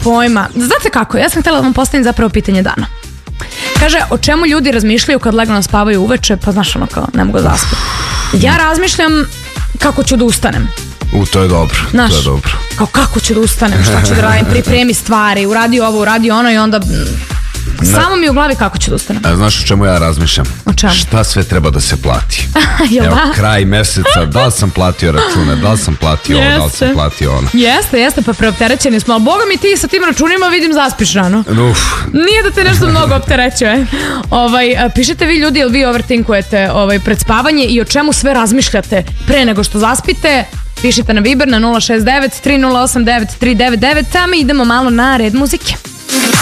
pojma. Znate kako, ja sam htjela da vam postavim zapravo pitanje dana. Kaže, o čemu ljudi razmišljaju kad legnu da spavaju uveče, pa znaš ono kao, ne mogu da zaspati. Ja razmišljam kako ću da ustanem. To je dobro, znaš, to je dobro. Kao kako ću da ustanem, šta ću da radim, pripremi stvari, uradi ovo, uradi ono i onda... Samo mi u glavi kako ću da ustanem. Znaš o čemu ja razmišljam? O čemu? Šta sve treba da se plati? Evo, kraj meseca, da li sam platio račune, da li sam platio ovo, da li sam platio ono. Jeste, pa preopterećeni smo, ali boga mi ti sa tim računima vidim zaspiš rano. Nije da te nešto mnogo opterećuje. Pišite vi ljudi, jel vi overthinkujete pred spavanje i o čemu sve razmišljate pre nego što zaspite? Pišite na Viber na 069 3089 399, a mi idemo malo na red muzike.